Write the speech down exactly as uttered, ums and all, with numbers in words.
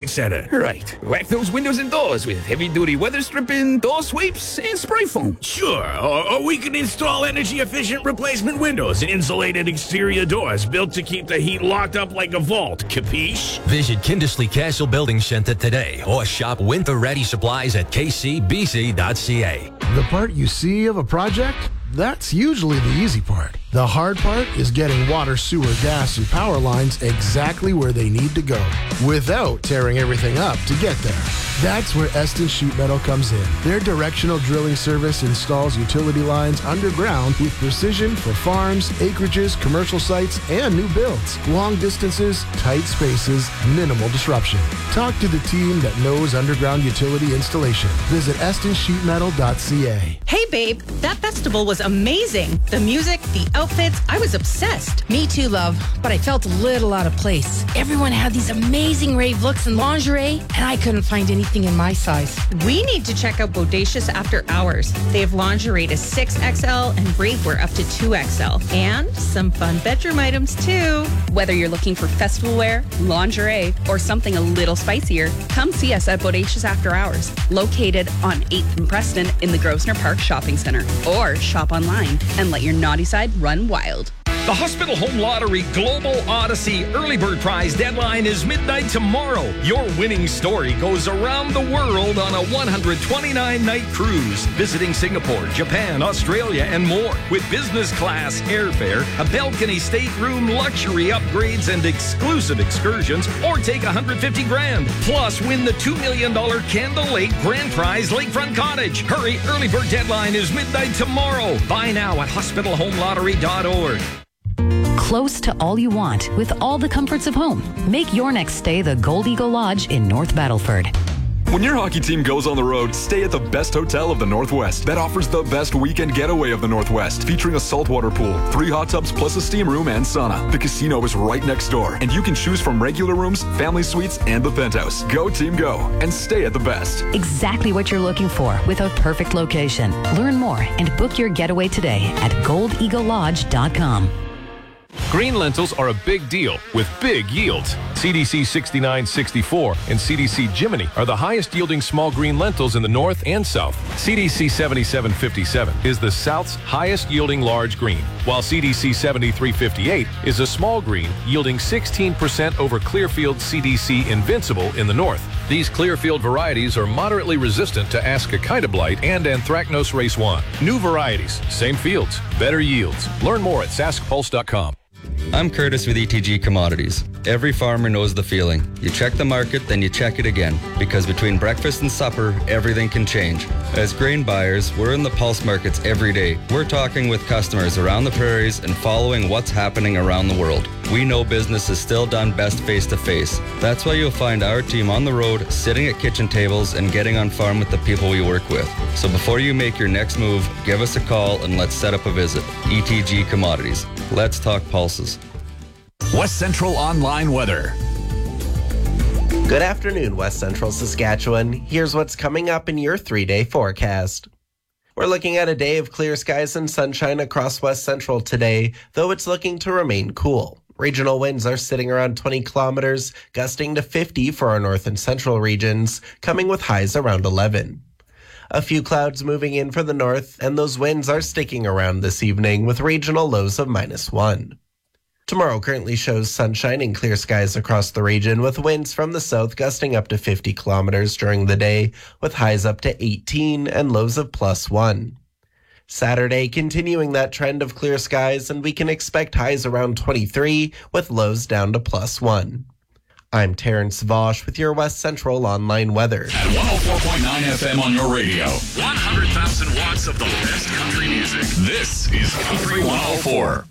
Center. Right. Whack those windows and doors with heavy-duty weather stripping, door sweeps, and spray foam. Sure, or, or we can install energy-efficient replacement windows and insulated exterior doors built to keep the heat locked up like a vault. Capiche? Visit Kindersley Castle Building Center today or shop winter-ready supplies at k c b c dot c a. The part you see of a project? That's usually the easy part. The hard part is getting water, sewer, gas, and power lines exactly where they need to go without tearing everything up to get there. That's where Eston Sheet Metal comes in. Their directional drilling service installs utility lines underground with precision for farms, acreages, commercial sites, and new builds. Long distances, tight spaces, minimal disruption. Talk to the team that knows underground utility installation. Visit eston sheet metal dot c a. Hey, babe, that festival was amazing. The music, the outfits, I was obsessed. Me too, love, but I felt a little out of place. Everyone had these amazing rave looks and lingerie, and I couldn't find anything in my size. We need to check out Bodacious After Hours. They have lingerie to six X L and ravewear up to two X L. And some fun bedroom items, too. Whether you're looking for festival wear, lingerie, or something a little spicier, come see us at Bodacious After Hours, located on eighth and Preston in the Grosvenor Park Shopping Center. Or shop online and let your naughty side run wild. The Hospital Home Lottery Global Odyssey Early Bird Prize deadline is midnight tomorrow. Your winning story goes around the world on a one hundred twenty-nine night cruise, visiting Singapore, Japan, Australia, and more. With business class airfare, a balcony stateroom, luxury upgrades, and exclusive excursions, or take one hundred fifty grand. Plus, win the two million dollars Candle Lake Grand Prize Lakefront Cottage. Hurry, early bird deadline is midnight tomorrow. Buy now at hospital home lottery dot org. Close to all you want with all the comforts of home. Make your next stay the Gold Eagle Lodge in North Battleford. When your hockey team goes on the road, stay at the best hotel of the Northwest. That offers the best weekend getaway of the Northwest, featuring a saltwater pool, three hot tubs plus a steam room and sauna. The casino is right next door, and you can choose from regular rooms, family suites, and the penthouse. Go team go, and stay at the best. Exactly what you're looking for with a perfect location. Learn more and book your getaway today at gold eagle lodge dot com. Green lentils are a big deal with big yields. C D C sixty-nine sixty-four and C D C Jiminy are the highest yielding small green lentils in the north and south. C D C seventy-seven fifty-seven is the south's highest yielding large green, while C D C seventy-three fifty-eight is a small green yielding sixteen percent over Clearfield C D C Invincible in the north. These Clearfield varieties are moderately resistant to Ascochyta blight and Anthracnose race one. New varieties, same fields, better yields. Learn more at sask pulse dot com. I'm Curtis with E T G Commodities. Every farmer knows the feeling. You check the market, then you check it again. Because between breakfast and supper, everything can change. As grain buyers, we're in the pulse markets every day. We're talking with customers around the prairies and following what's happening around the world. We know business is still done best face-to-face. That's why you'll find our team on the road, sitting at kitchen tables and getting on farm with the people we work with. So before you make your next move, give us a call and let's set up a visit. E T G Commodities. Let's talk pulses. West Central Online Weather. Good afternoon, West Central Saskatchewan. Here's what's coming up in your three-day forecast. We're looking at a day of clear skies and sunshine across West Central today, though it's looking to remain cool. Regional winds are sitting around twenty kilometers, gusting to fifty for our north and central regions, coming with highs around eleven. A few clouds moving in for the north, and those winds are sticking around this evening with regional lows of minus one. Tomorrow currently shows sunshine and clear skies across the region, with winds from the south gusting up to fifty kilometers during the day, with highs up to eighteen and lows of plus one. Saturday continuing that trend of clear skies, and we can expect highs around twenty-three, with lows down to plus one. I'm Terrence Vosh with your West Central Online Weather. At one oh four point nine F M on your radio. one hundred thousand watts of the best country music. This is Country one oh four.